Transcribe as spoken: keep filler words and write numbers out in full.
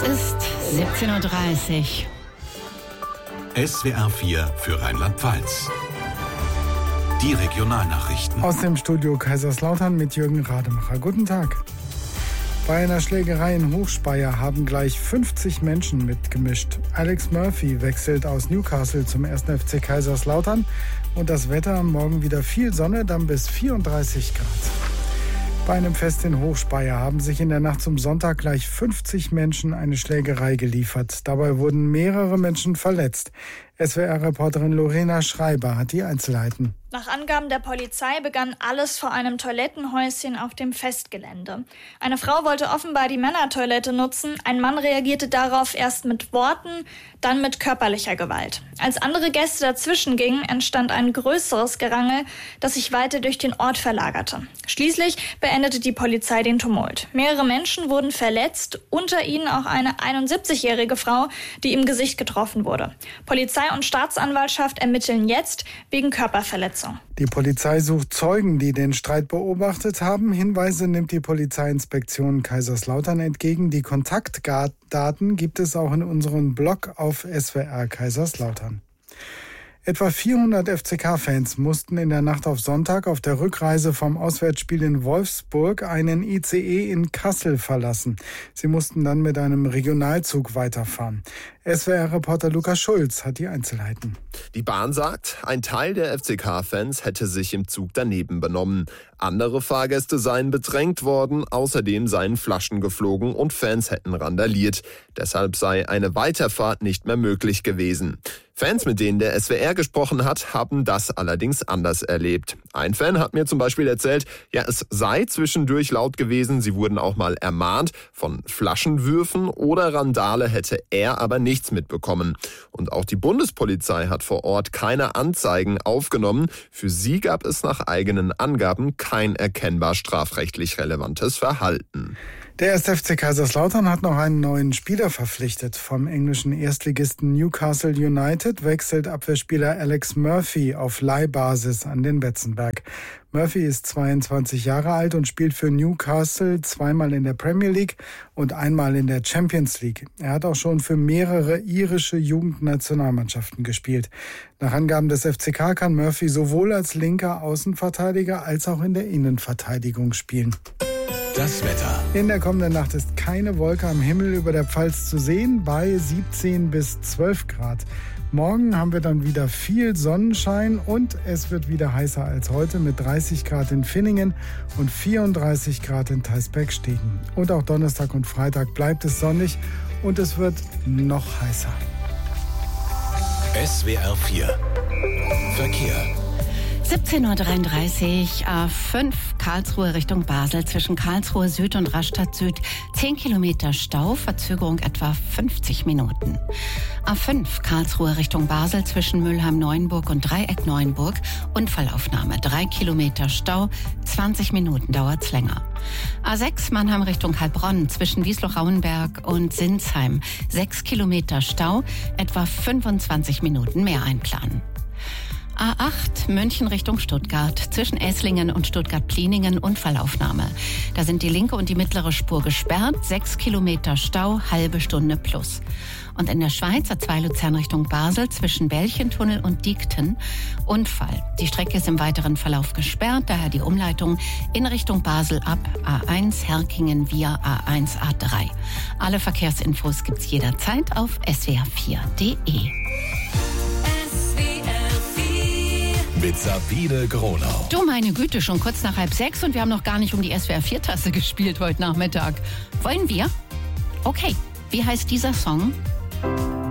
ist siebzehn Uhr dreißig. S W R vier für Rheinland-Pfalz. Die Regionalnachrichten. Aus dem Studio Kaiserslautern mit Jürgen Rademacher. Guten Tag. Bei einer Schlägerei in Hochspeyer haben gleich fünfzig Menschen mitgemischt. Alex Murphy wechselt aus Newcastle zum ersten F C Kaiserslautern. Und das Wetter morgen wieder viel Sonne, dann bis vierunddreißig Grad. Bei einem Fest in Hochspeyer haben sich in der Nacht zum Sonntag gleich fünfzig Menschen eine Schlägerei geliefert. Dabei wurden mehrere Menschen verletzt. S W R-Reporterin Lorena Schreiber hat die Einzelheiten. Nach Angaben der Polizei begann alles vor einem Toilettenhäuschen auf dem Festgelände. Eine Frau wollte offenbar die Männertoilette nutzen. Ein Mann reagierte darauf erst mit Worten, dann mit körperlicher Gewalt. Als andere Gäste dazwischen gingen, entstand ein größeres Gerangel, das sich weiter durch den Ort verlagerte. Schließlich beendete die Polizei den Tumult. Mehrere Menschen wurden verletzt, unter ihnen auch eine einundsiebzigjährige Frau, die im Gesicht getroffen wurde. Polizei und Staatsanwaltschaft ermitteln jetzt wegen Körperverletzung. Die Polizei sucht Zeugen, die den Streit beobachtet haben. Hinweise nimmt die Polizeiinspektion Kaiserslautern entgegen. Die Kontaktdaten gibt es auch in unserem Blog auf S W R Kaiserslautern. Etwa vierhundert F C K-Fans mussten in der Nacht auf Sonntag auf der Rückreise vom Auswärtsspiel in Wolfsburg einen I C E in Kassel verlassen. Sie mussten dann mit einem Regionalzug weiterfahren. S W R-Reporter Lukas Schulz hat die Einzelheiten. Die Bahn sagt, ein Teil der F C K-Fans hätte sich im Zug daneben benommen. Andere Fahrgäste seien bedrängt worden, außerdem seien Flaschen geflogen und Fans hätten randaliert. Deshalb sei eine Weiterfahrt nicht mehr möglich gewesen. Fans, mit denen der S W R gesprochen hat, haben das allerdings anders erlebt. Ein Fan hat mir zum Beispiel erzählt, ja, es sei zwischendurch laut gewesen, sie wurden auch mal ermahnt. Von Flaschenwürfen oder Randale hätte er aber nichts mitbekommen. Und auch die Bundespolizei hat vor Ort keine Anzeigen aufgenommen. Für sie gab es nach eigenen Angaben kein erkennbar strafrechtlich relevantes Verhalten. Der erste F C Kaiserslautern hat noch einen neuen Spieler verpflichtet. Vom englischen Erstligisten Newcastle United wechselt Abwehrspieler Alex Murphy auf Leihbasis an den Betzenberg. Murphy ist zweiundzwanzig Jahre alt und spielt für Newcastle zweimal in der Premier League und einmal in der Champions League. Er hat auch schon für mehrere irische Jugendnationalmannschaften gespielt. Nach Angaben des F C K kann Murphy sowohl als linker Außenverteidiger als auch in der Innenverteidigung spielen. Das Wetter. In der kommenden Nacht ist keine Wolke am Himmel über der Pfalz zu sehen, bei siebzehn bis zwölf Grad. Morgen haben wir dann wieder viel Sonnenschein und es wird wieder heißer als heute mit dreißig Grad in Finningen und vierunddreißig Grad in Theisberg-Stegen. Und auch Donnerstag und Freitag bleibt es sonnig und es wird noch heißer. S W R vier Verkehr. siebzehn Uhr dreiunddreißig, A fünf Karlsruhe Richtung Basel zwischen Karlsruhe Süd und Rastatt Süd. zehn Kilometer Stau, Verzögerung etwa fünfzig Minuten. A fünf Karlsruhe Richtung Basel zwischen Mülheim-Neuenburg und Dreieck-Neuenburg. Unfallaufnahme, drei Kilometer Stau, zwanzig Minuten dauert's länger. A sechs Mannheim Richtung Heilbronn zwischen Wiesloch-Rauenberg und Sinsheim. sechs Kilometer Stau, etwa fünfundzwanzig Minuten mehr einplanen. A acht München Richtung Stuttgart zwischen Esslingen und Stuttgart-Pliningen Unfallaufnahme. Da sind die linke und die mittlere Spur gesperrt, sechs Kilometer Stau, halbe Stunde plus. Und in der Schweiz A zwei Luzern Richtung Basel zwischen Belchentunnel und Diekten Unfall. Die Strecke ist im weiteren Verlauf gesperrt, daher die Umleitung in Richtung Basel ab A eins Herkingen via A eins A drei. Alle Verkehrsinfos gibt's jederzeit auf S W R vier Punkt de. Mit Sabine Gronau. Du, meine Güte, schon kurz nach halb sechs und wir haben noch gar nicht um die S W R vier Tasse gespielt heute Nachmittag. Wollen wir? Okay, wie heißt dieser Song?